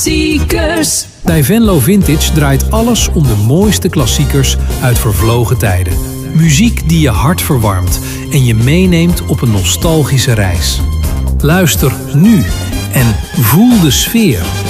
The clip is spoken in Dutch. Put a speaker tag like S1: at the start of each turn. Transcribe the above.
S1: klassiekers.
S2: Bij Venlo Vintage draait alles om de mooiste klassiekers uit vervlogen tijden. Muziek die je hart verwarmt en je meeneemt op een nostalgische reis. Luister nu en voel de sfeer